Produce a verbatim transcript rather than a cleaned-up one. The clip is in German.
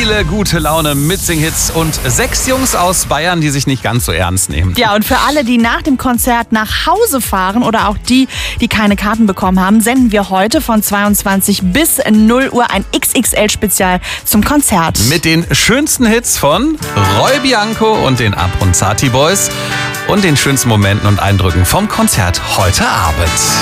viele gute Laune, Mitsing-Hits und sechs Jungs aus Bayern, die sich nicht ganz so ernst nehmen. Ja, und für alle, die nach dem Konzert nach Hause fahren oder auch die, die keine Karten bekommen haben, senden wir heute von zweiundzwanzig bis null Uhr ein X X L-Spezial zum Konzert. Mit den schönsten Hits von Roy Bianco und den Abronzati Boys und den schönsten Momenten und Eindrücken vom Konzert heute Abend.